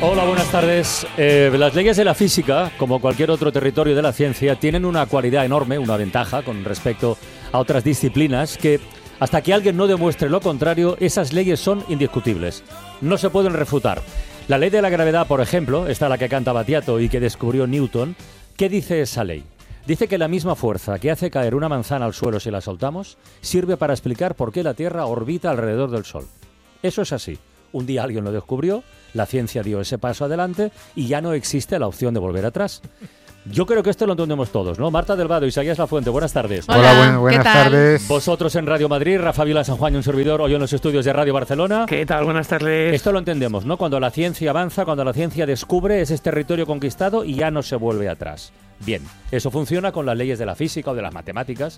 Hola, buenas tardes. Las leyes de la física, como cualquier otro territorio de la ciencia, tienen una cualidad enorme, una ventaja con respecto a otras disciplinas, que hasta que alguien no demuestre lo contrario, esas leyes son indiscutibles. No se pueden refutar. La ley de la gravedad, por ejemplo, esta la que canta Battiato y que descubrió Newton, ¿qué dice esa ley? Dice que la misma fuerza que hace caer una manzana al suelo si la soltamos, sirve para explicar por qué la Tierra orbita alrededor del Sol. Eso es así. Un día alguien lo descubrió, la ciencia dio ese paso adelante y ya no existe la opción de volver atrás. Yo creo que esto lo entendemos todos, ¿no? Marta del Vado, Isaías Lafuente, buenas tardes. Hola, buenas tardes. Vosotros en Radio Madrid, Rafa Vila San Juan y un servidor, hoy en los estudios de Radio Barcelona. ¿Qué tal? Buenas tardes. Esto lo entendemos, ¿no? Cuando la ciencia avanza, cuando la ciencia descubre, ese es territorio conquistado y ya no se vuelve atrás. Bien, eso funciona con las leyes de la física o de las matemáticas.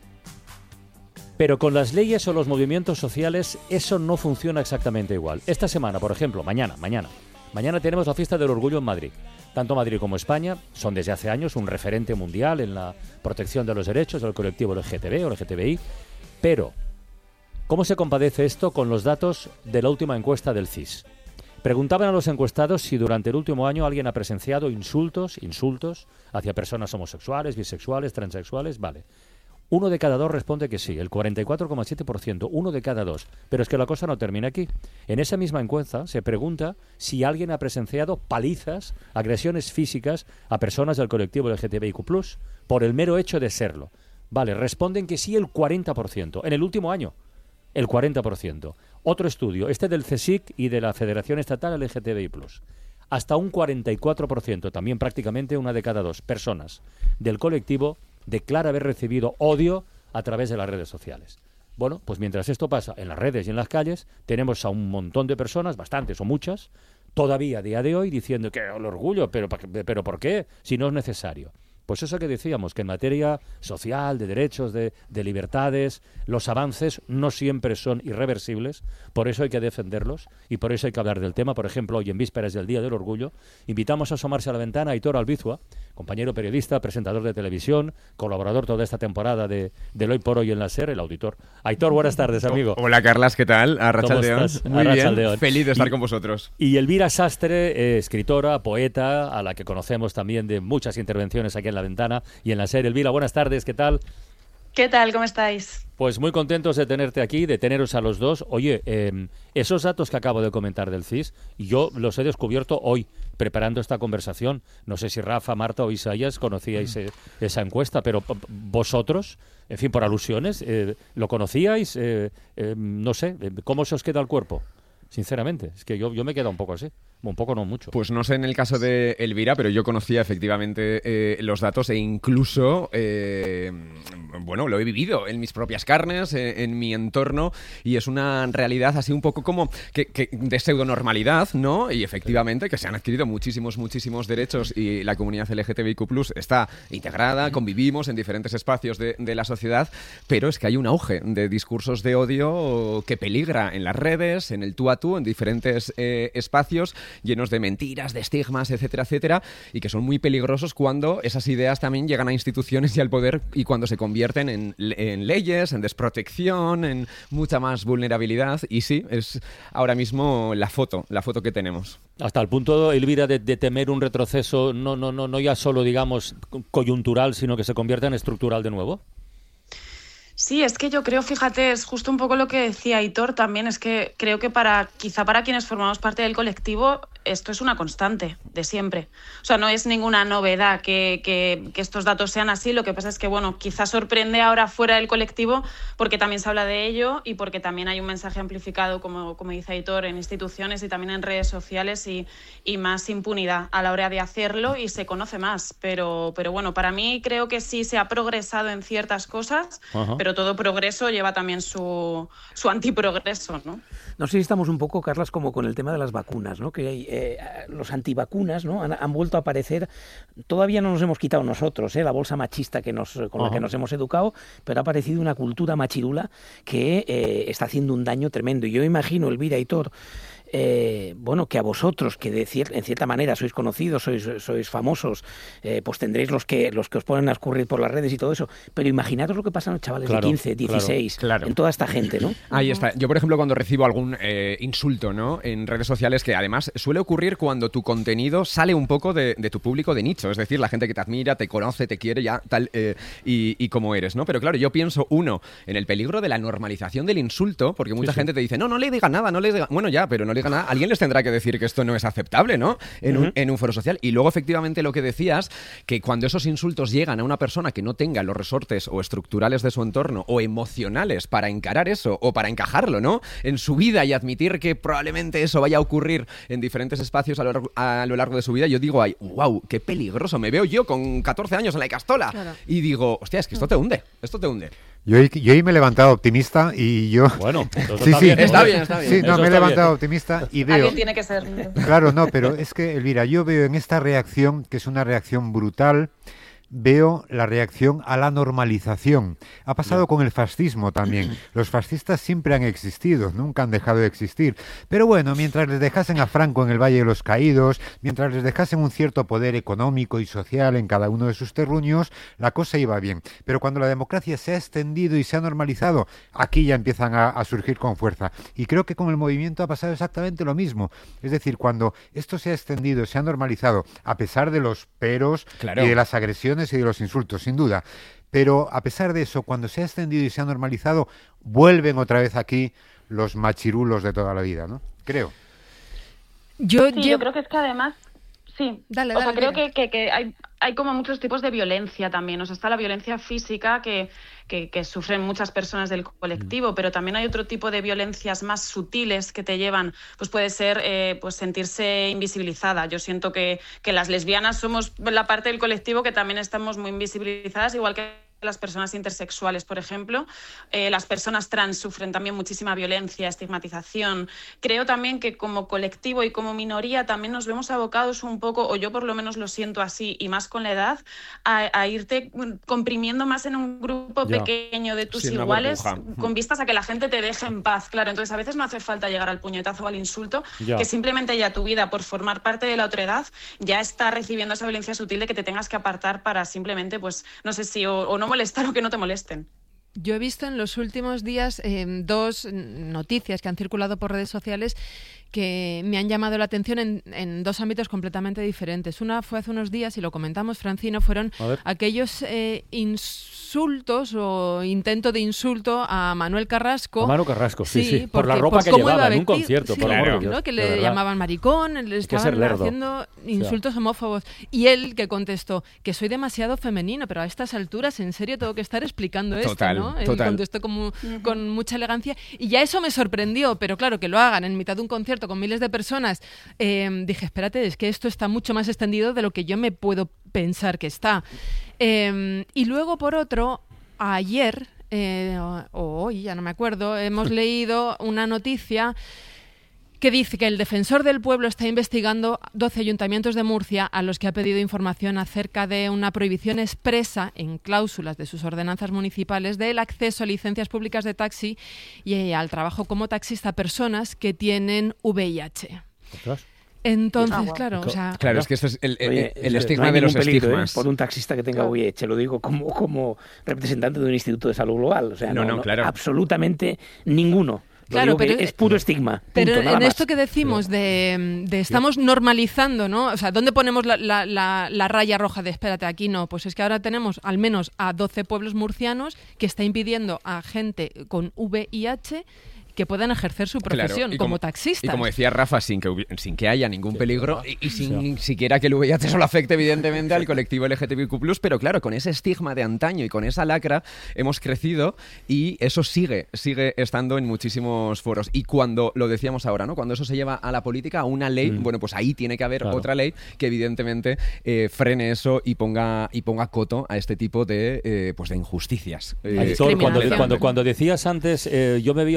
Pero con las leyes o los movimientos sociales eso no funciona exactamente igual. Esta semana, por ejemplo, mañana tenemos la fiesta del orgullo en Madrid. Tanto Madrid como España son desde hace años un referente mundial en la protección de los derechos del colectivo LGTB o LGTBI. Pero, ¿cómo se compadece esto con los datos de la última encuesta del CIS? Preguntaban a los encuestados si durante el último año alguien ha presenciado insultos hacia personas homosexuales, bisexuales, transexuales. Vale. 1 de cada 2 responde que sí, el 44,7%, 1 de cada 2. Pero es que la cosa no termina aquí. En esa misma encuesta se pregunta si alguien ha presenciado palizas, agresiones físicas a personas del colectivo LGTBIQ+, por el mero hecho de serlo. Vale, responden que sí el 40%, en el último año, el 40%. Otro estudio, este del CSIC y de la Federación Estatal LGTBI+. Hasta un 44%, también prácticamente 1 de cada 2 personas del colectivo declara haber recibido odio a través de las redes sociales. Bueno, pues mientras esto pasa en las redes y en las calles, tenemos a un montón de personas, bastantes o muchas, todavía a día de hoy diciendo que el orgullo, pero ¿por qué? Si no es necesario. Pues eso que decíamos, que en materia social, de derechos, de libertades, los avances no siempre son irreversibles, por eso hay que defenderlos y por eso hay que hablar del tema. Por ejemplo, hoy en vísperas del Día del Orgullo, invitamos a asomarse a la ventana a Aitor Albizua, compañero periodista, presentador de televisión, colaborador toda esta temporada de Hoy por Hoy en la SER, el auditor. Aitor, buenas tardes, amigo. Hola, Carlas, ¿qué tal? Arratsaldeon. Muy bien, feliz de estar con vosotros. Y Elvira Sastre, escritora, poeta, a la que conocemos también de muchas intervenciones aquí en la ventana y en la SER. Elvira, buenas tardes, ¿qué tal? ¿Qué tal? ¿Cómo estáis? Pues muy contentos de tenerte aquí, de teneros a los dos. Oye, esos datos que acabo de comentar del CIS, yo los he descubierto hoy, preparando esta conversación. No sé si Rafa, Marta o Isaías conocíais esa encuesta, pero vosotros, en fin, por alusiones, ¿lo conocíais? No sé, ¿cómo se os queda el cuerpo? Sinceramente, es que yo me he quedado un poco así. Un poco, no mucho. Pues no sé en el caso de Elvira, pero yo conocía efectivamente los datos e incluso, bueno, lo he vivido en mis propias carnes, en mi entorno, y es una realidad así un poco como que de pseudonormalidad, ¿no? Y efectivamente que se han adquirido muchísimos derechos y la comunidad LGTBIQ+ está integrada, convivimos en diferentes espacios de la sociedad, pero es que hay un auge de discursos de odio que peligra en las redes, en el tú a tú, en diferentes espacios llenos de mentiras, de estigmas, etcétera, etcétera, y que son muy peligrosos cuando esas ideas también llegan a instituciones y al poder y cuando se convierten en leyes, en desprotección, en mucha más vulnerabilidad. Y sí, es ahora mismo la foto que tenemos. Hasta el punto, Elvira, de temer un retroceso no ya solo, digamos, coyuntural, sino que se convierta en estructural de nuevo. Sí, es que yo creo, fíjate, es justo un poco lo que decía Aitor también, es que creo que quizá para quienes formamos parte del colectivo esto es una constante de siempre. O sea, no es ninguna novedad que estos datos sean así, lo que pasa es que, bueno, quizá sorprende ahora fuera del colectivo porque también se habla de ello y porque también hay un mensaje amplificado, como dice Aitor, en instituciones y también en redes sociales y más impunidad a la hora de hacerlo y se conoce más. Pero bueno, para mí creo que sí se ha progresado en ciertas cosas, pero todo progreso lleva también su antiprogreso, ¿no? No sé si estamos un poco, Carlas, como con el tema de las vacunas, ¿no? Que hay, los antivacunas, ¿no? Han vuelto a aparecer. Todavía no nos hemos quitado nosotros, la bolsa machista con la que nos hemos educado, pero ha aparecido una cultura machirula que está haciendo un daño tremendo. Y yo imagino, Elvira y Aitor, bueno, que a vosotros, que en cierta manera sois conocidos, sois famosos, pues tendréis los que os ponen a escurrir por las redes y todo eso, pero imaginaros lo que pasa a los chavales de 15, 16, en toda esta gente, ¿no? Ahí está. Yo, por ejemplo, cuando recibo algún insulto, ¿no?, en redes sociales, que además suele ocurrir cuando tu contenido sale un poco de tu público de nicho, es decir, la gente que te admira, te conoce, te quiere ya tal y como eres, ¿no? Pero claro, yo pienso, en el peligro de la normalización del insulto, porque mucha gente te dice, no le diga nada, no le diga... Bueno, ya, pero no le diga nada. Alguien les tendrá que decir que esto no es aceptable, ¿no? En un foro social. Y luego, efectivamente, lo que decías, que cuando esos insultos llegan a una persona que no tenga los resortes o estructurales de su entorno o emocionales para encarar eso o para encajarlo, ¿no?, en su vida, y admitir que probablemente eso vaya a ocurrir en diferentes espacios a lo largo de su vida, yo digo, ay, wow, qué peligroso. Me veo yo con 14 años en la Icastola y digo, hostia, es que esto te hunde. Yo hoy me he levantado optimista y yo... Bueno, sí, está bien. Sí, no, me he levantado optimista y veo... Alguien tiene que ser. Claro, no, pero es que, Elvira, yo veo en esta reacción, que es una reacción brutal, veo la reacción a la normalización. Ha pasado con el fascismo también. Los fascistas siempre han existido, nunca han dejado de existir. Pero bueno, mientras les dejasen a Franco en el Valle de los Caídos, mientras les dejasen un cierto poder económico y social en cada uno de sus terruños, la cosa iba bien. Pero cuando la democracia se ha extendido y se ha normalizado, aquí ya empiezan a surgir con fuerza. Y creo que con el movimiento ha pasado exactamente lo mismo. Es decir, cuando esto se ha extendido, se ha normalizado, a pesar de los peros y de las agresiones y de los insultos, sin duda. Pero a pesar de eso, cuando se ha extendido y se ha normalizado, vuelven otra vez aquí los machirulos de toda la vida, ¿no? Creo. Yo creo que es que además... Sí, dale, creo que hay como muchos tipos de violencia también. O sea, está la violencia física que sufren muchas personas del colectivo, pero también hay otro tipo de violencias más sutiles que te llevan, pues puede ser pues sentirse invisibilizada. Yo siento que las lesbianas somos la parte del colectivo que también estamos muy invisibilizadas, igual que las personas intersexuales, por ejemplo. Las personas trans sufren también muchísima violencia, estigmatización. Creo también que como colectivo y como minoría también nos vemos abocados un poco, o yo por lo menos lo siento así, y más con la edad, a irte comprimiendo más en un grupo pequeño de tus iguales, con vistas a que la gente te deje en paz. Claro, entonces a veces no hace falta llegar al puñetazo o al insulto, que simplemente ya tu vida, por formar parte de la otredad, ya está recibiendo esa violencia sutil de que te tengas que apartar para simplemente, pues, no sé si o no molestar o que no te molesten. Yo he visto en los últimos días 2 noticias que han circulado por redes sociales que me han llamado la atención en 2 ámbitos completamente diferentes. Una fue hace unos días, y lo comentamos, Francino, fueron aquellos insultos o intento de insulto a Manuel Carrasco. A Manu Carrasco, sí. Por la porque, ropa que llevaba en un concierto, por amor de Dios. ¿no? Que le llamaban maricón, le estaban haciendo insultos homófobos. Y él que contestó que soy demasiado femenino, pero a estas alturas, ¿en serio tengo que estar explicando esto? ¿no? Él contestó con mucha elegancia. Y ya eso me sorprendió, pero claro, que lo hagan en mitad de un concierto con miles de personas, dije, espérate, es que esto está mucho más extendido de lo que yo me puedo pensar que está. Y luego, por otro, ayer, o hoy, ya no me acuerdo, hemos leído una noticia que dice que el defensor del pueblo está investigando 12 ayuntamientos de Murcia a los que ha pedido información acerca de una prohibición expresa en cláusulas de sus ordenanzas municipales del acceso a licencias públicas de taxi y al trabajo como taxista a personas que tienen VIH. Entonces, claro, o sea... Claro, es que esto es el estigma no de los estigmas. Por un taxista que tenga VIH, lo digo como representante de un instituto de salud global. O sea, claro. Absolutamente ninguno. Claro, pero es puro estigma. Pero punto, en esto que decimos de estamos normalizando, ¿no? O sea, ¿dónde ponemos la raya roja de espérate, aquí no? Pues es que ahora tenemos al menos a 12 pueblos murcianos que está impidiendo a gente con VIH que puedan ejercer su profesión como taxistas. Y como decía Rafa, sin que haya ningún peligro y sin siquiera que el VIH solo afecte evidentemente al colectivo LGTBIQ+, pero claro, con ese estigma de antaño y con esa lacra hemos crecido y eso sigue estando en muchísimos foros. Y cuando, lo decíamos ahora, ¿no? Cuando eso se lleva a la política, a una ley, bueno, pues ahí tiene que haber otra ley que evidentemente frene eso y ponga coto a este tipo de injusticias. Cuando decías antes, yo me veo con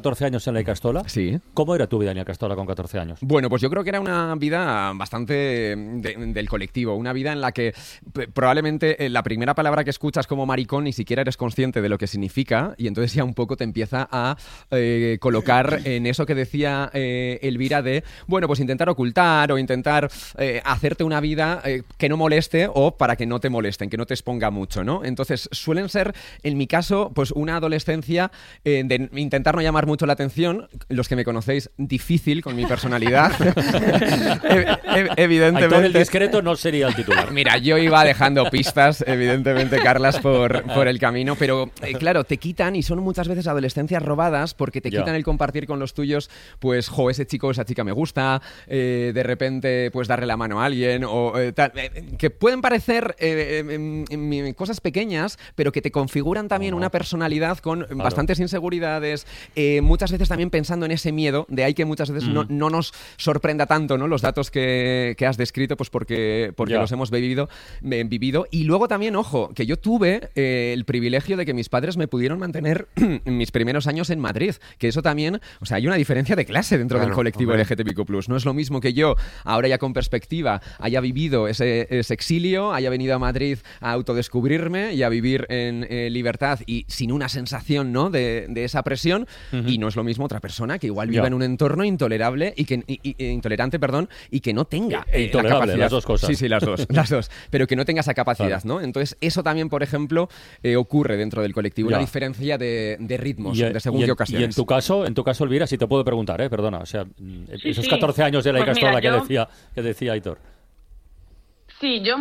14 años en la Icastola. Sí. ¿Cómo era tu vida en la Icastola con 14 años? Bueno, pues yo creo que era una vida bastante del colectivo, una vida en la que probablemente la primera palabra que escuchas como maricón ni siquiera eres consciente de lo que significa y entonces ya un poco te empieza a colocar en eso que decía Elvira de, bueno, pues intentar ocultar o intentar hacerte una vida que no moleste o para que no te molesten, que no te exponga mucho, ¿no? Entonces suelen ser, en mi caso, pues una adolescencia de intentar no llamar mucho la atención. Los que me conocéis, difícil con mi personalidad. Evidentemente. Aitor el discreto no sería el titular. Mira, yo iba dejando pistas, evidentemente, Carlas, por el camino, pero claro, te quitan y son muchas veces adolescencias robadas porque te quitan el compartir con los tuyos, pues, ese chico o esa chica me gusta, de repente, pues, darle la mano a alguien, o tal, que pueden parecer cosas pequeñas, pero que te configuran también una personalidad con bastantes inseguridades, muchas veces también pensando en ese miedo, de ahí que muchas veces no nos sorprenda tanto, ¿no? Los datos que has descrito, pues porque los hemos vivido. Y luego también, ojo, que yo tuve el privilegio de que mis padres me pudieron mantener en mis primeros años en Madrid, que eso también, o sea, hay una diferencia de clase dentro del colectivo LGTBIQ+. No es lo mismo que yo, ahora ya con perspectiva, haya vivido ese exilio, haya venido a Madrid a autodescubrirme y a vivir en libertad y sin una sensación, ¿no?, de esa presión, y no es lo mismo otra persona que igual viva en un entorno intolerable intolerante, y que no tenga la capacidad. Las dos cosas. Sí, las dos, pero que no tenga esa capacidad, ¿no? Entonces, eso también, por ejemplo, ocurre dentro del colectivo, una diferencia de ritmos, de según qué ocasiones. Y en tu caso, Elvira, si te puedo preguntar, perdona, o sea, esos 14 años de la Icastola que decía Aitor. Sí, yo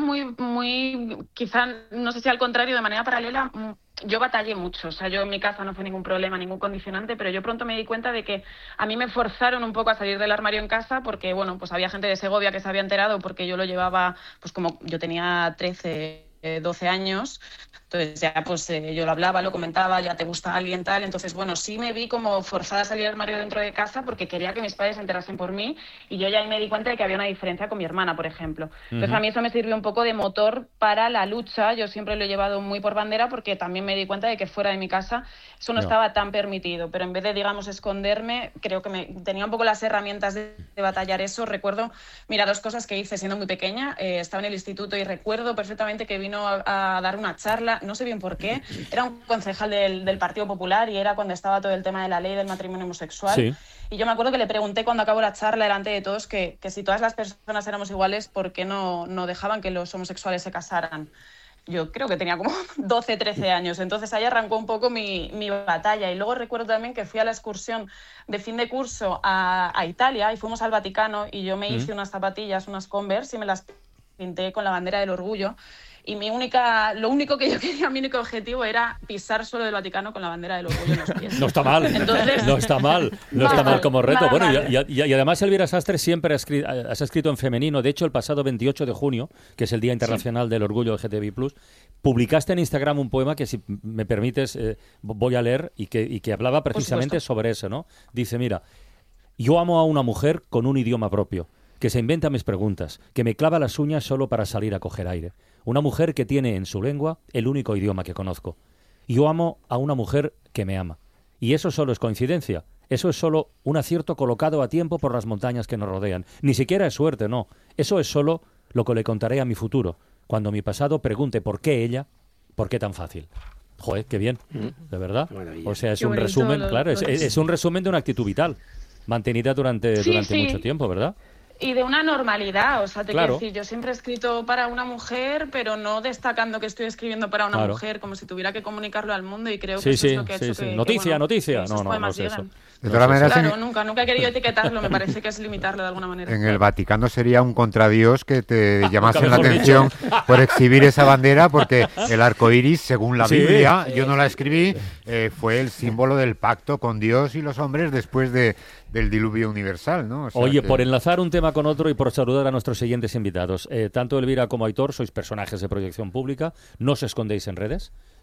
quizá, no sé si al contrario, de manera paralela, yo batallé mucho. O sea, yo en mi casa no fue ningún problema, ningún condicionante, pero yo pronto me di cuenta de que a mí me forzaron un poco a salir del armario en casa porque, bueno, pues había gente de Segovia que se había enterado porque yo lo llevaba, pues como yo tenía 13, 12 años, entonces ya pues yo lo hablaba, lo comentaba, ya te gusta alguien tal, entonces bueno, sí me vi como forzada a salir del armario dentro de casa porque quería que mis padres se enterasen por mí y yo ya ahí me di cuenta de que había una diferencia con mi hermana, por ejemplo. Entonces a mí eso me sirvió un poco de motor para la lucha, yo siempre lo he llevado muy por bandera porque también me di cuenta de que fuera de mi casa eso no estaba tan permitido, pero en vez de, digamos, esconderme, creo que tenía un poco las herramientas de batallar eso. Recuerdo, mira, 2 cosas que hice siendo muy pequeña, estaba en el instituto y recuerdo perfectamente que vino a dar una charla, no sé bien por qué, era un concejal del Partido Popular y era cuando estaba todo el tema de la ley del matrimonio homosexual. Sí. Y yo me acuerdo que le pregunté cuando acabó la charla delante de todos que si todas las personas éramos iguales, ¿por qué no dejaban que los homosexuales se casaran? Yo creo que tenía como 12, 13 años, entonces ahí arrancó un poco mi batalla. Y luego recuerdo también que fui a la excursión de fin de curso a Italia y fuimos al Vaticano y yo me hice unas zapatillas, unas Converse, y me las pinté con la bandera del orgullo. Y lo único que yo quería, mi único objetivo era pisar suelo del Vaticano con la bandera del orgullo en los pies. No está mal. Entonces, no está mal como reto. Bueno, y además, Elvira Sastre, siempre has escrito en femenino. De hecho, el pasado 28 de junio, que es el Día Internacional del Orgullo LGTBI+, publicaste en Instagram un poema que, si me permites, voy a leer y que hablaba precisamente sobre eso, ¿no? Dice, mira, yo amo a una mujer con un idioma propio, que se inventa mis preguntas, que me clava las uñas solo para salir a coger aire. Una mujer que tiene en su lengua el único idioma que conozco. Yo amo a una mujer que me ama. Y eso solo es coincidencia. Eso es solo un acierto colocado a tiempo por las montañas que nos rodean. Ni siquiera es suerte, no. Eso es solo lo que le contaré a mi futuro, cuando mi pasado pregunte por qué ella, por qué tan fácil. Joder, qué bien, de verdad. O sea, es un resumen, claro, es un resumen de una actitud vital, mantenida durante mucho tiempo, ¿verdad? Y de una normalidad, o sea, quiero decir, yo siempre he escrito para una mujer, pero no destacando que estoy escribiendo para una mujer, como si tuviera que comunicarlo al mundo, y creo que eso es lo que ha hecho que... Noticia. No es eso. De todas maneras, claro, nunca he querido etiquetarlo, me parece que es limitarlo de alguna manera. En el Vaticano sería un contradios que te llamasen la atención por exhibir esa bandera, porque el arco iris, según la Biblia, yo no la escribí, fue el símbolo del pacto con Dios y los hombres después del diluvio universal, ¿no? O sea, Oye, por enlazar un tema con otro y por saludar a nuestros siguientes invitados, tanto Elvira como Aitor sois personajes de proyección pública, no os escondéis en redes.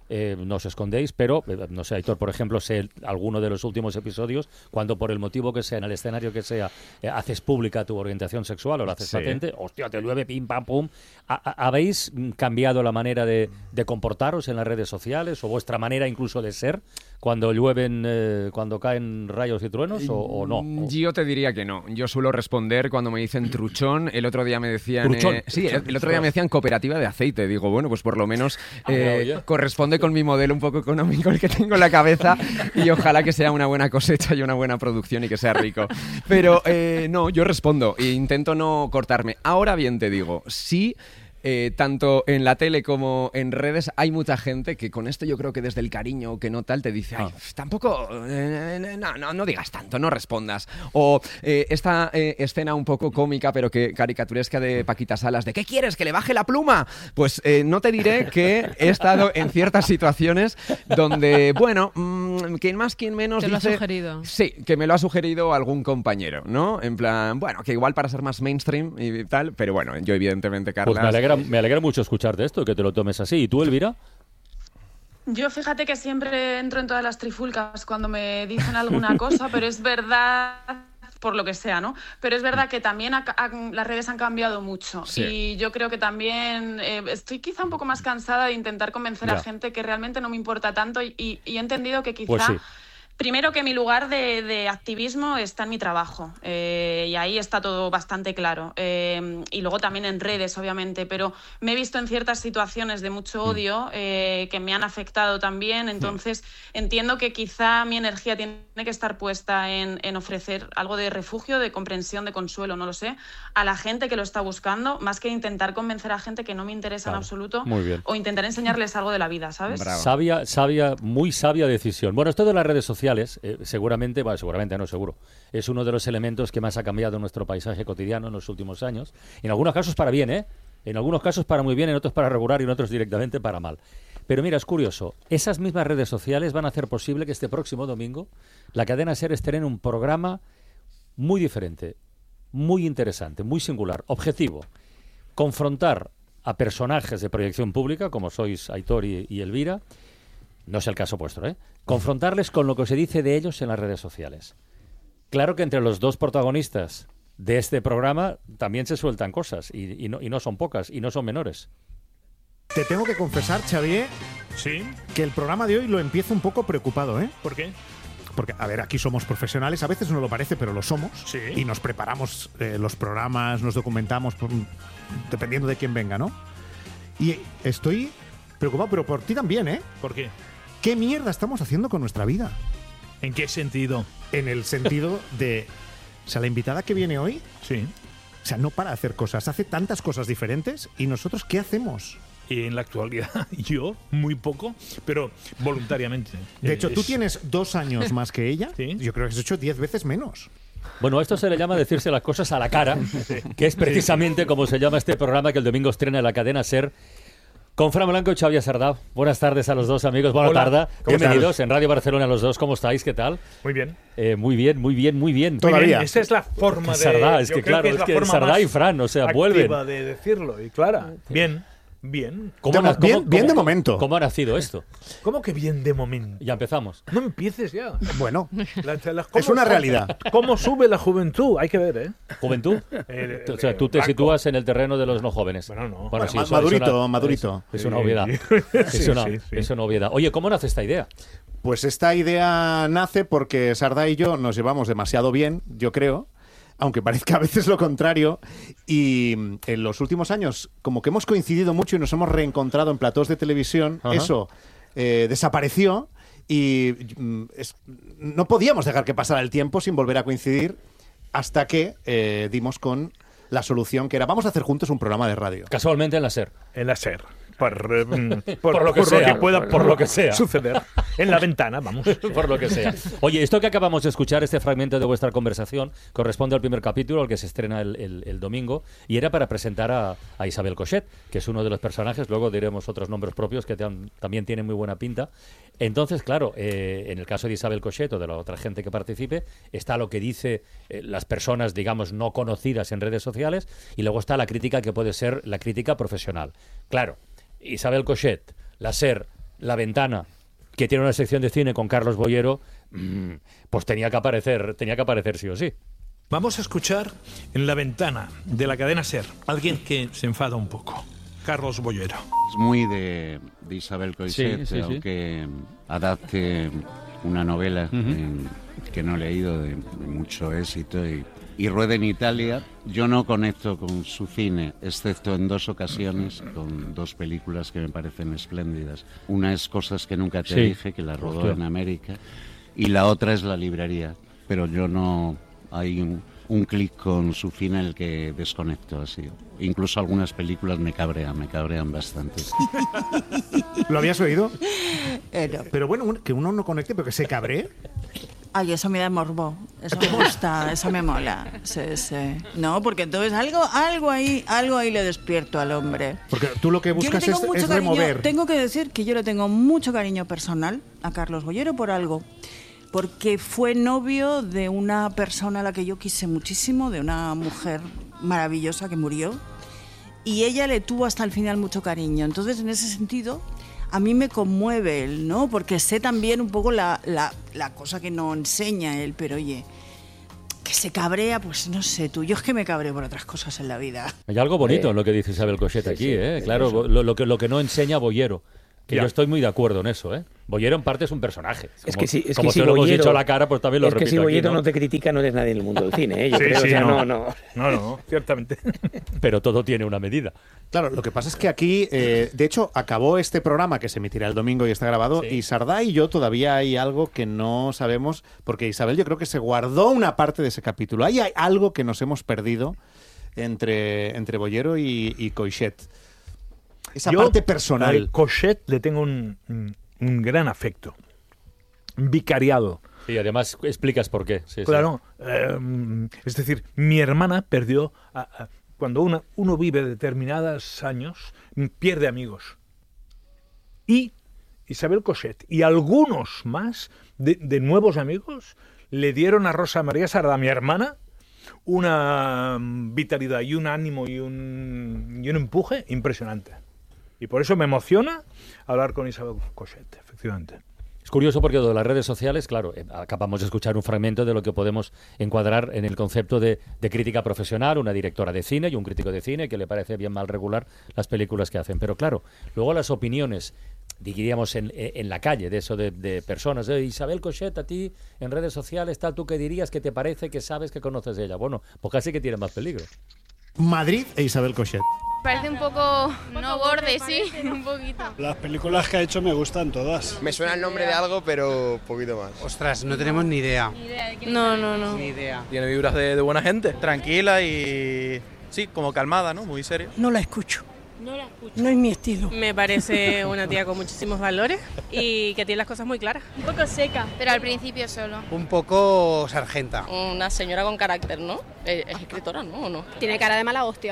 no os escondéis, pero, no sé, Aitor, por ejemplo, sé alguno de los últimos episodios, cuando por el motivo que sea, en el escenario que sea, haces pública tu orientación sexual o la haces patente, hostia, te llueve, pim, pam, pum. ¿Habéis cambiado la manera de comportaros en las redes sociales o vuestra manera incluso de ser cuando llueven, cuando caen rayos y truenos o no? Yo te diría que no. Yo suelo responder cuando me dicen truchón. El otro día me decían... el otro día me decían cooperativa de aceite. Digo, bueno, pues por lo menos corresponde con mi modelo un poco económico el que tengo en la cabeza y ojalá que sea una buena cosecha y una buena producción y que sea rico. Pero no, yo respondo e intento no cortarme. Ahora bien te digo, sí... tanto en la tele como en redes hay mucha gente que con esto yo creo que desde el cariño que no tal te dice tampoco, no digas tanto, no respondas, o esta escena un poco cómica pero que caricaturesca de Paquita Salas de ¿qué quieres? ¿Que le baje la pluma? Pues no te diré que he estado en ciertas situaciones donde, bueno, quien más, quien menos ¿te dice... lo ha sugerido? Sí, que me lo ha sugerido algún compañero, ¿no? En plan, bueno, que igual para ser más mainstream y tal, pero bueno, yo evidentemente, Carla... Pues me alegra mucho escucharte esto, que te lo tomes así. ¿Y tú, Elvira? Yo fíjate que siempre entro en todas las trifulcas cuando me dicen alguna cosa, pero es verdad, por lo que sea, ¿no? Pero es verdad que también las redes han cambiado mucho. Sí. Y yo creo que también estoy quizá un poco más cansada de intentar convencer a gente que realmente no me importa tanto y he entendido que quizá... Pues sí. Primero que mi lugar de activismo está en mi trabajo y ahí está todo bastante claro. Y luego también en redes, obviamente, pero me he visto en ciertas situaciones de mucho odio que me han afectado también. Entonces entiendo que quizá mi energía tiene que estar puesta en ofrecer algo de refugio, de comprensión, de consuelo, no lo sé, a la gente que lo está buscando, más que intentar convencer a gente que no me interesa en absoluto o intentar enseñarles algo de la vida, ¿sabes? Bravo. Sabia, muy sabia decisión. Bueno, esto de las redes sociales seguramente no, seguro, es uno de los elementos que más ha cambiado nuestro paisaje cotidiano en los últimos años. En algunos casos para bien, en algunos casos para muy bien, en otros para regular y en otros directamente para mal. Pero mira, es curioso, esas mismas redes sociales van a hacer posible que este próximo domingo la cadena SER estrene un programa muy diferente, muy interesante, muy singular, objetivo, confrontar a personajes de proyección pública como sois Aitor y Elvira. No es el caso vuestro, confrontarles con lo que se dice de ellos en las redes sociales. Claro que entre los dos protagonistas de este programa también se sueltan cosas, y no son pocas, y no son menores. Te tengo que confesar, Xavier, que el programa de hoy lo empiezo un poco preocupado, ¿Por qué? Porque, a ver, aquí somos profesionales, a veces no lo parece, pero lo somos, y nos preparamos los programas, nos documentamos, dependiendo de quién venga, ¿no? Y estoy preocupado, pero por ti también, ¿Por qué? ¿Qué mierda estamos haciendo con nuestra vida? ¿En qué sentido? En el sentido de... O sea, la invitada que viene hoy... Sí. O sea, no para de hacer cosas, hace tantas cosas diferentes. ¿Y nosotros qué hacemos? Y en la actualidad, yo, muy poco, pero voluntariamente. De hecho, tú tienes 2 años más que ella. ¿Sí? Yo creo que has hecho 10 veces menos. Bueno, esto se le llama decirse las cosas a la cara, que es precisamente como se llama este programa que el domingo estrena en la cadena SER, con Fran Blanco y Xavier Sardá. Buenas tardes a los dos, amigos. Buenas tardes. Bienvenidos en Radio Barcelona los dos. ¿Cómo estáis? ¿Qué tal? Muy bien. Muy bien. Todavía. Esa es la forma de... Sardá, es que claro, es que Sardá y Fran, o sea, vuelven. de decirlo, y Clara. Bien. Bien de momento. ¿Cómo ha nacido esto? ¿Cómo que bien de momento? Ya empezamos. No empieces ya. Bueno, es una realidad. ¿Cómo sube la juventud? Hay que ver, ¿Juventud? O sea, tú te sitúas en el terreno de los no jóvenes. Bueno, no. Bueno, sí, madurito. Es una obviedad. Es una obviedad. Oye, ¿cómo nace esta idea? Pues esta idea nace porque Sardá y yo nos llevamos demasiado bien, yo creo, aunque parezca a veces lo contrario, y en los últimos años como que hemos coincidido mucho y nos hemos reencontrado en platós de televisión. Ajá. Eso desapareció y no podíamos dejar que pasara el tiempo sin volver a coincidir hasta que dimos con la solución que era vamos a hacer juntos un programa de radio. Casualmente en la SER. En la SER. Por lo que pueda suceder. En la ventana, vamos. Por lo que sea. Oye, esto que acabamos de escuchar, este fragmento de vuestra conversación, corresponde al primer capítulo, al que se estrena el domingo, y era para presentar a Isabel Cochet, que es uno de los personajes, luego diremos otros nombres propios que también tienen muy buena pinta. Entonces, claro, en el caso de Isabel Cochet o de la otra gente que participe, está lo que dice las personas, digamos, no conocidas en redes sociales, y luego está la crítica que puede ser la crítica profesional. Claro, Isabel Cochet, la SER, La Ventana, que tiene una sección de cine con Carlos Boyero, pues tenía que aparecer sí o sí. Vamos a escuchar en La Ventana, de la cadena SER, alguien que se enfada un poco. Carlos Boyero. Es muy de Isabel Coixet, aunque adapte una novela que no he leído, de mucho éxito, y ruede en Italia. Yo no conecto con su cine, excepto en 2 ocasiones, con 2 películas que me parecen espléndidas. Una es Cosas que nunca te dije, que la rodó en América, y la otra es La librería. Pero yo no... Hay un clic con su cine en el que desconecto así. Incluso algunas películas me cabrean bastante. ¿Lo habías oído? No. Pero bueno, que uno no conecte, pero que se cabree. Ay, eso me da morbo, eso me gusta, eso me mola. Sí. No, porque entonces algo ahí le despierto al hombre. Porque tú lo que buscas es remover. Tengo que decir que yo le tengo mucho cariño personal a Carlos Boyero por algo. Porque fue novio de una persona a la que yo quise muchísimo, de una mujer maravillosa que murió, y ella le tuvo hasta el final mucho cariño. Entonces, en ese sentido, a mí me conmueve él, ¿no? Porque sé también un poco la cosa que no enseña él, pero oye, que se cabrea, pues no sé tú, yo es que me cabreo por otras cosas en la vida. Hay algo bonito en lo que dice Isabel Coixet aquí, claro, lo que no enseña Boyero. Que yo estoy muy de acuerdo en eso, ¿eh? Boyero en parte es un personaje. Como si te lo Boyero, hemos dicho a la cara, pues también lo repito. Es que si Boyero aquí, ¿no? te critica, no eres nadie en el mundo del cine, ¿eh? Yo creo, sí, o sea, no, ciertamente. Pero todo tiene una medida. Claro, lo que pasa es que aquí, de hecho, acabó este programa que se emitirá el domingo y está grabado, y Sardá y yo todavía hay algo que no sabemos, porque Isabel yo creo que se guardó una parte de ese capítulo. Ahí hay algo que nos hemos perdido entre Boyero y Coixet. Esa parte personal. A Coixet le tengo un gran afecto. Vicariado. Y además explicas por qué. Sí, claro. Es decir, mi hermana perdió... cuando uno vive determinados años, pierde amigos. Y Isabel Coixet y algunos más de nuevos amigos le dieron a Rosa María Sardá, mi hermana, una vitalidad y un ánimo y un empuje impresionante. Y por eso me emociona hablar con Isabel Coixet, efectivamente. Es curioso porque de las redes sociales, claro, acabamos de escuchar un fragmento de lo que podemos encuadrar en el concepto de crítica profesional, una directora de cine y un crítico de cine que le parece bien mal regular las películas que hacen. Pero claro, luego las opiniones, diríamos en la calle, de eso de personas, Isabel Coixet, a ti en redes sociales, tal, ¿tú qué dirías? ¿Qué te parece? ¿Qué sabes? ¿Qué conoces de ella? Bueno, pues casi que tiene más peligro. Madrid e Isabel Coixet. Parece un poco no borde, sí, un poquito. Las películas que ha hecho me gustan todas. Me suena el nombre de algo, pero poquito más. Ostras, no tenemos ni idea. No. Ni idea. Tiene vibras de buena gente, tranquila y sí, como calmada, ¿no? Muy seria. No la escucho. No es mi estilo. Me parece una tía con muchísimos valores y que tiene las cosas muy claras. Un poco seca, pero al principio solo. Un poco sargenta. Una señora con carácter, ¿no? Es escritora, ¿no? ¿O no? Tiene cara de mala hostia.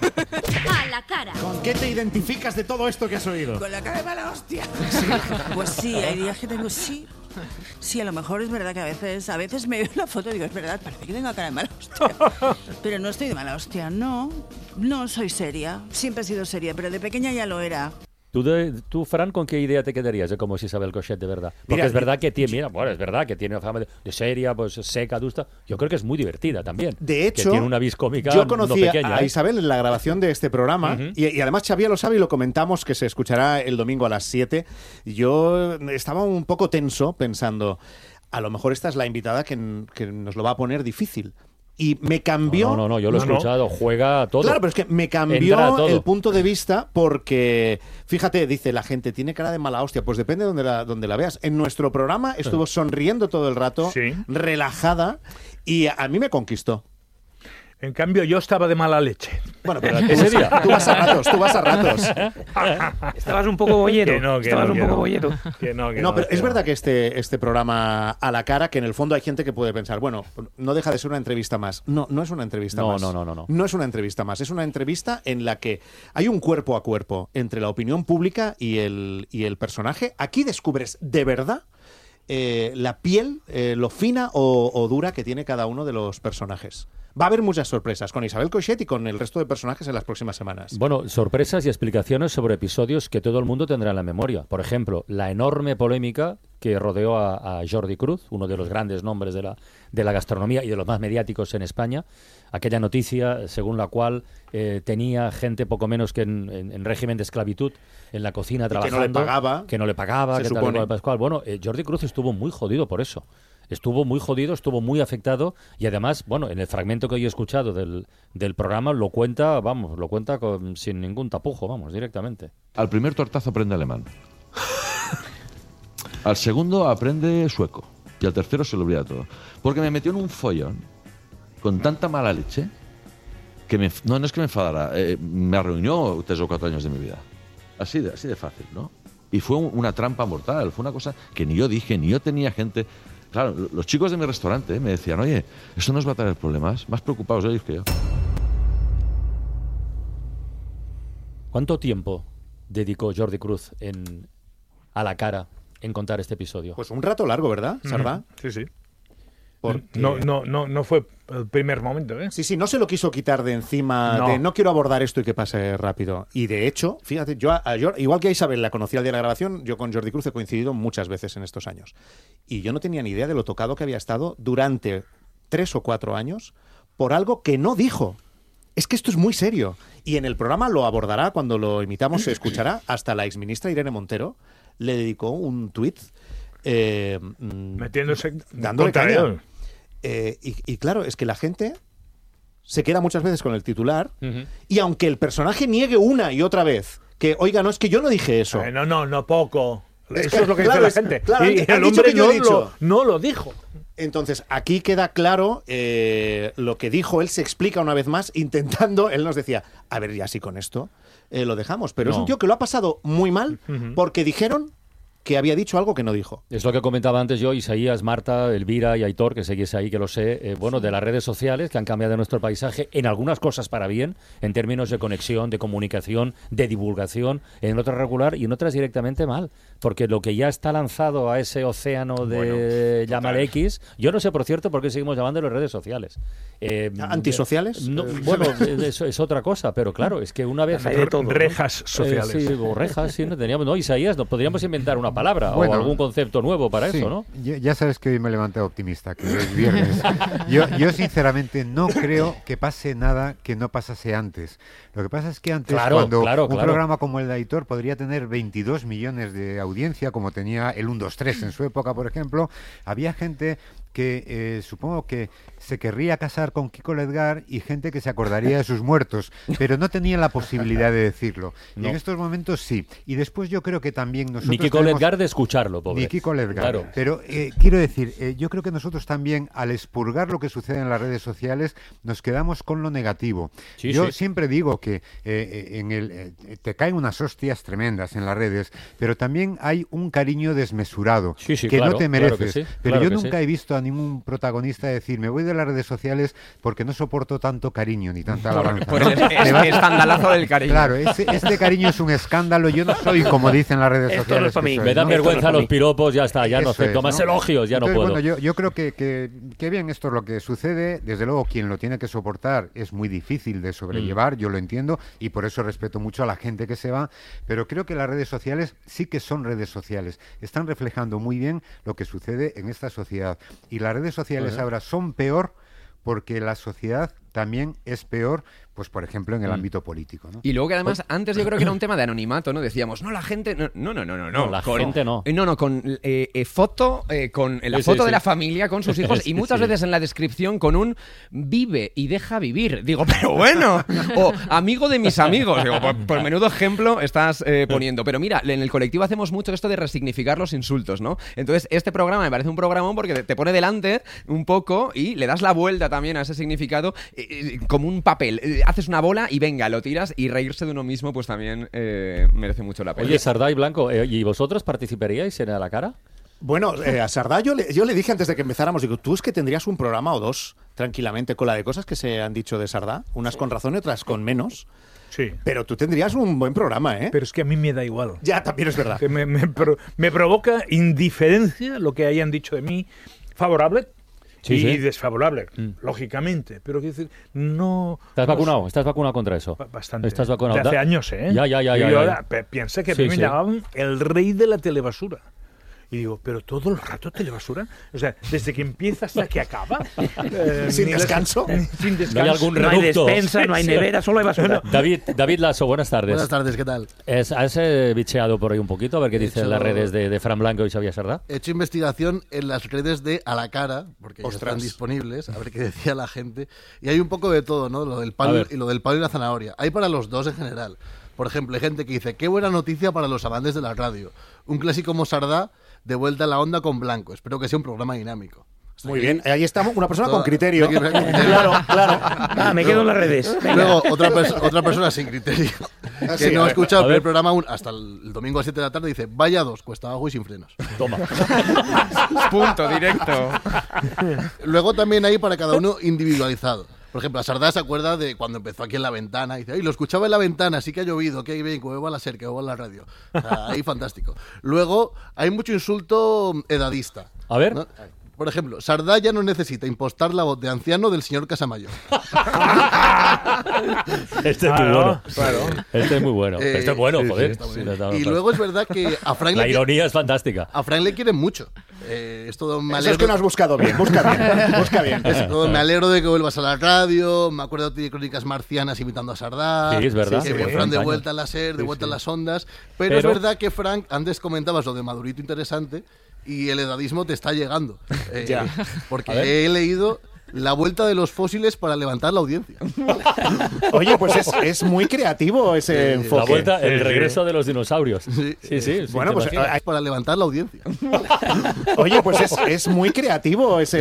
A la cara. ¿Con qué te identificas de todo esto que has oído? Con la cara de mala hostia. Sí. Pues sí, hay días que tengo Sí, a lo mejor es verdad que a veces me veo la foto y digo, es verdad, parece que tengo cara de mala hostia. Pero no estoy de mala hostia, no soy seria. Siempre he sido seria, pero de pequeña ya lo era. ¿Tú, Fran, con qué idea te quedarías de cómo es Isabel Coixet de verdad? Porque es verdad que tiene, es verdad que tiene una fama de seria, pues seca, adusta. Yo creo que es muy divertida también. De hecho, que tiene una vis cómica yo conocí no pequeña, a Isabel en la grabación de este programa y además Xavier lo sabe y lo comentamos que se escuchará el domingo a las 7. Yo estaba un poco tenso pensando, a lo mejor esta es la invitada que nos lo va a poner difícil. Y me cambió... No, yo lo he escuchado, juega todo. Claro, pero es que me cambió el punto de vista porque, fíjate, dice la gente, tiene cara de mala hostia. Pues depende de donde la veas. En nuestro programa estuvo sonriendo todo el rato, relajada, y a mí me conquistó. En cambio, yo estaba de mala leche. Bueno, pero ese día. Tú vas a ratos. Estabas un poco boyero. No, pero es verdad que este programa a la cara, que en el fondo hay gente que puede pensar, bueno, no deja de ser una entrevista más. No es una entrevista más. No. No es una entrevista más. Es una entrevista en la que hay un cuerpo a cuerpo entre la opinión pública y el personaje. Aquí descubres de verdad la piel, lo fina o dura que tiene cada uno de los personajes. Va a haber muchas sorpresas con Isabel Coixet y con el resto de personajes en las próximas semanas. Bueno, sorpresas y explicaciones sobre episodios que todo el mundo tendrá en la memoria. Por ejemplo, la enorme polémica que rodeó a Jordi Cruz, uno de los grandes nombres de la gastronomía y de los más mediáticos en España. Aquella noticia según la cual tenía gente poco menos que en régimen de esclavitud en la cocina trabajando. Que no le pagaba. Que tal y cual, Pascual. Bueno, Jordi Cruz estuvo muy jodido por eso. Estuvo muy jodido, estuvo muy afectado y además, bueno, en el fragmento que yo he escuchado del programa lo cuenta sin ningún tapujo, directamente. Al primer tortazo aprende alemán. Al segundo aprende sueco. Y al tercero se lo olvida todo. Porque me metió en un follón con tanta mala leche que no es que me enfadara, me arruinó 3 o 4 años de mi vida. Así de fácil, ¿no? Y fue una trampa mortal, fue una cosa que ni yo dije, ni yo tenía gente... Claro, los chicos de mi restaurante me decían, oye, ¿esto nos va a traer problemas? Más preocupados ellos que yo. ¿Cuánto tiempo dedicó Jordi Cruz a la cara en contar este episodio? Pues un rato largo, ¿verdad, Sardá? Sí. Porque... No fue el primer momento, ¿eh? Sí, no se lo quiso quitar de encima de no quiero abordar esto y que pase rápido. Y de hecho, fíjate, yo igual que a Isabel la conocí al día de la grabación, yo con Jordi Cruz he coincidido muchas veces en estos años. Y yo no tenía ni idea de lo tocado que había estado durante 3 o 4 años por algo que no dijo. Es que esto es muy serio. Y en el programa lo abordará, cuando lo imitamos se escuchará, hasta la exministra Irene Montero le dedicó un tuit dándole caña. Y claro, es que la gente se queda muchas veces con el titular y aunque el personaje niegue una y otra vez que, oiga, no, es que yo no dije eso. No, poco. Eso es lo que dice la gente. Claro, y el hombre no lo dijo. Entonces, aquí queda claro lo que dijo. Él se explica una vez más intentando, él nos decía, a ver, ya sí con esto lo dejamos. Pero es un tío que lo ha pasado muy mal porque dijeron que había dicho algo que no dijo. Es lo que comentaba antes yo, Isaías, Marta, Elvira y Aitor, que seguís ahí, que lo sé, de las redes sociales que han cambiado nuestro paisaje en algunas cosas para bien, en términos de conexión, de comunicación, de divulgación, en otras regular y en otras directamente mal. Porque lo que ya está lanzado a ese océano de llámale X, yo no sé, por cierto, por qué seguimos llamándolo redes sociales. ¿Antisociales? Bueno, eso es otra cosa, pero claro, es que una vez... Rejas sociales. Sí, o rejas, sí, no teníamos... No, Isaías, no podríamos inventar una palabra o algún concepto nuevo para eso, ¿no? Ya sabes que hoy me levanté optimista, que es viernes. Yo sinceramente no creo que pase nada que no pasase antes. Lo que pasa es que antes, cuando un programa como el de Aitor podría tener 22 millones de audiencia, como tenía el 1-2-3 en su época, por ejemplo, había gente que supongo que se querría casar con Kiko Ledgar y gente que se acordaría de sus muertos, pero no tenía la posibilidad de decirlo. Y en estos momentos sí. Y después yo creo que también nosotros... Ni Kiko Ledgar de escucharlo, pobre. Ni Kiko Ledgar. Claro. Pero quiero decir, yo creo que nosotros también, al expurgar lo que sucede en las redes sociales, nos quedamos con lo negativo. Yo siempre digo que te caen unas hostias tremendas en las redes, pero también hay un cariño desmesurado que no te mereces. Pero yo nunca he visto a ningún protagonista decir, me voy de las redes sociales porque no soporto tanto cariño ni tanta alabanza. Por el escandalazo del cariño. Claro, este cariño es un escándalo. Yo no soy como dicen las redes sociales. No es para mí. Me dan vergüenza los piropos, ya está, ya no acepto más elogios, ya entonces, no puedo. Bueno, yo creo que bien, esto es lo que sucede. Desde luego, quien lo tiene que soportar es muy difícil de sobrellevar, yo lo entiendo, y por eso respeto mucho a la gente que se va, pero creo que las redes sociales sí que son redes sociales. Están reflejando muy bien lo que sucede en esta sociedad. Y las redes sociales ahora son peor porque la sociedad también es peor, pues por ejemplo en el ámbito político, ¿no? Y luego que además antes yo creo que era un tema de anonimato, ¿no? Decíamos, no, la gente... No. La gente no. No, con foto, con la foto de la familia, con sus hijos, y muchas veces en la descripción con un vive y deja vivir. Digo, pero bueno, o amigo de mis amigos. Digo, por menudo ejemplo estás poniendo. Pero mira, en el colectivo hacemos mucho esto de resignificar los insultos, ¿no? Entonces este programa me parece un programón porque te pone delante un poco y le das la vuelta también a ese significado como un papel. Haces una bola y venga, lo tiras, y reírse de uno mismo pues también merece mucho la pena. Oye, Sardá y Blanco, ¿y vosotros participaríais en A la Cara? Bueno, a Sardá yo le dije antes de que empezáramos, digo, tú es que tendrías un programa o dos tranquilamente con la de cosas que se han dicho de Sardá, unas con razón y otras con menos. Sí. Pero tú tendrías un buen programa, ¿eh? Pero es que a mí me da igual. Ya, también es verdad. Que me provoca indiferencia lo que hayan dicho de mí, favorable. y desfavorable, lógicamente. Pero quiero decir, no... ¿Estás vacunado? ¿Estás vacunado contra eso? Bastante. ¿Estás vacunado? De hace años, ¿eh? Ya. Yo ahora piensa que me llamaban el rey de la telebasura. Y digo, pero todo el rato telebasura. O sea, desde que empieza hasta que acaba. ¿Sin descanso? Sin descanso. ¿No hay algún No hay reducto? despensa, no hay nevera, solo hay basura. David Lasso, buenas tardes. Buenas tardes, ¿qué tal? ¿Has bicheado por ahí un poquito a ver qué dicen las redes de Fran Blanco y Xavier Sardá? He hecho investigación en las redes de A la Cara, porque ya están disponibles, a ver qué decía la gente. Y hay un poco de todo, ¿no? Lo del palo y la zanahoria. Hay para los dos en general. Por ejemplo, hay gente que dice, qué buena noticia para los amantes de la radio. Un clásico como Sardá, de vuelta a la onda con Blanco. Espero que sea un programa dinámico. Muy bien, ahí estamos, una persona con criterio. Claro. Me quedo en las redes. Venga. Luego, otra persona sin criterio, que no ha escuchado el primer programa aún hasta el domingo a 7 de la tarde, dice, vaya dos, cuesta abajo y sin frenos. Toma. Punto directo. Luego también hay para cada uno individualizado. Por ejemplo, a Sardá se acuerda de cuando empezó aquí en La Ventana. Y dice, lo escuchaba en La Ventana, sí que ha llovido, que bien, que me va a la SER, que me va a la radio. O sea, ahí fantástico. Luego, hay mucho insulto edadista. A ver. ¿No? Por ejemplo, Sardá ya no necesita impostar la voz de anciano del señor Casamayor. Este es muy bueno. Claro. Este es muy bueno. Este es bueno, joder. Y luego es verdad que a Frank la ironía es fantástica. A Frank le quieren mucho. Es todo Eso es que no has buscado bien. Busca bien. Me alegro de que vuelvas a la radio. Me acuerdo de Crónicas Marcianas imitando a Sardá. Sí, es verdad. Fran de vuelta a la SER, de vuelta a las ondas. Pero es verdad que Frank, antes comentabas lo de Madurito interesante. Y el edadismo te está llegando. Porque he leído la vuelta de los fósiles para levantar la audiencia. Oye, pues es muy creativo ese enfoque. La vuelta, el regreso de los dinosaurios. Sí. Bueno, pues para levantar la audiencia. Oye, pues es muy creativo ese